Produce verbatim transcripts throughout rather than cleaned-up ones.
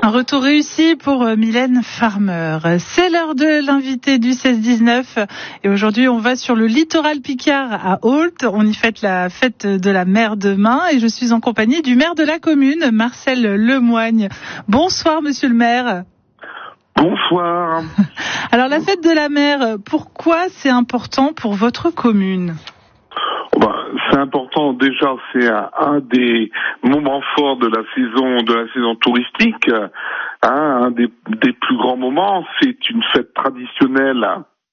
Un retour réussi pour Mylène Farmer. C'est l'heure de l'invité du seize dix-neuf et aujourd'hui on va sur le littoral picard à Ault. On y fête la fête de la mer demain et je suis en compagnie du maire de la commune, Marcel Lemoigne. Bonsoir monsieur le maire. Bonsoir. Alors la fête de la mer, pourquoi c'est important pour votre commune ? Ben, c'est important, déjà c'est un, un des moments forts de la saison de la saison touristique, hein, un des, des plus grands moments. C'est une fête traditionnelle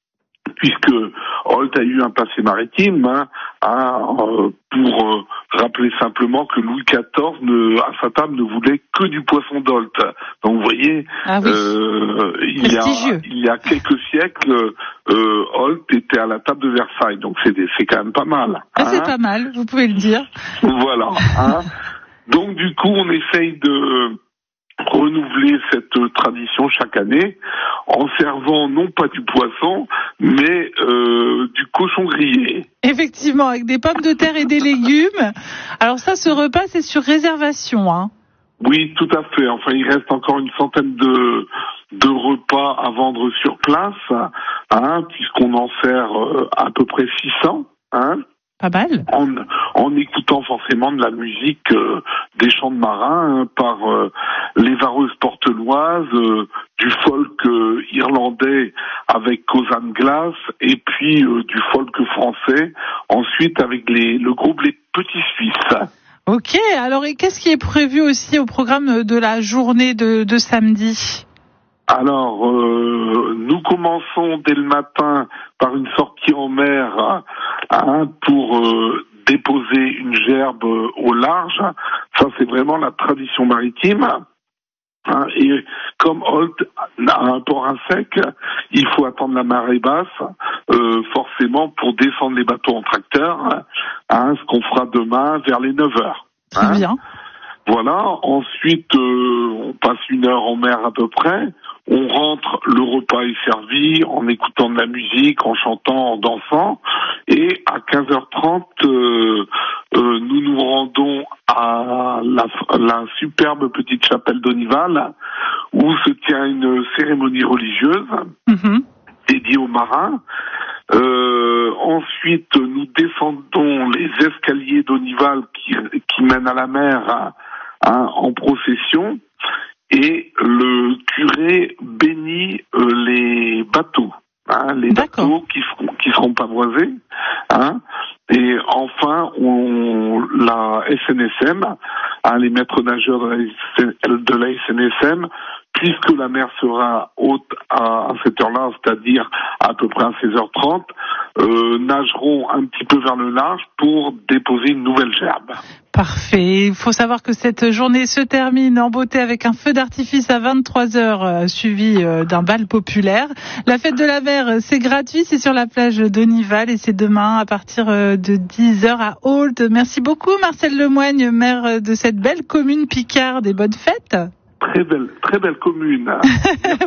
puisque Ault a eu un passé maritime, hein, hein, euh, pour euh, rappeler simplement que Louis quatorze ne, à sa table ne voulait que du poisson d'Ault. Donc vous voyez, ah oui. euh, il, y a, il y a quelques siècles, euh, Ault était à la table de Versailles, donc c'est, c'est quand même pas mal. Ah, hein. c'est pas mal, vous pouvez le dire. Voilà. Hein. Donc du coup, on essaye de renouveler cette tradition chaque année en servant non pas du poisson mais euh, du cochon grillé. Effectivement, avec des pommes de terre et des légumes. Alors ça, ce repas, c'est sur réservation, hein. Oui, tout à fait. Enfin, il reste encore une centaine de de repas à vendre sur place, hein, puisqu'on en sert euh, à peu près six cents, hein. Pas mal. En, en écoutant forcément de la musique euh, des chants de marins, hein, par euh, les vareuses porteloises, euh, du folk euh, irlandais avec Cozanne Glace, et puis euh, du folk français, ensuite avec les, le groupe Les Petits Suisses. Ok, alors et qu'est-ce qui est prévu aussi au programme de la journée de, de samedi ? Alors, euh, nous commençons dès le matin par une sortie en mer, hein, pour euh, déposer une gerbe au large. Ça, c'est vraiment la tradition maritime. Hein, et comme Ault a un port à sec, il faut attendre la marée basse, euh, forcément, pour descendre les bateaux en tracteur, hein, ce qu'on fera demain vers les neuf heures. Très hein. bien. Voilà, ensuite, euh, on passe une heure en mer à peu près. On rentre, le repas est servi en écoutant de la musique, en chantant, en dansant. Et à quinze heures trente, euh, euh, nous nous rendons à la, la superbe petite chapelle d'Onival, où se tient une cérémonie religieuse mm-hmm. dédiée aux marins. Euh, ensuite, nous descendons les escaliers d'Onival qui, qui mènent à la mer, hein, en procession. Et le curé bénit euh, les bateaux, hein, les D'accord. bateaux qui seront qui seront pavoisés, hein. Et enfin, on, la S N S M, hein, les maîtres nageurs de la, de la S N S M, puisque la mer sera haute à, à cette heure-là, c'est-à-dire à peu près à seize heures trente, euh, nageront un petit peu vers le large pour déposer une nouvelle gerbe. Parfait. Il faut savoir que cette journée se termine en beauté avec un feu d'artifice à vingt-trois heures, euh, suivi euh, d'un bal populaire. La fête de la mer, c'est gratuit, c'est sur la plage d'Onival et c'est demain à partir euh, de dix heures à Ault. Merci beaucoup Marcel Lemoigne, maire de cette belle commune picarde, et bonne fête. Très belle, très belle commune.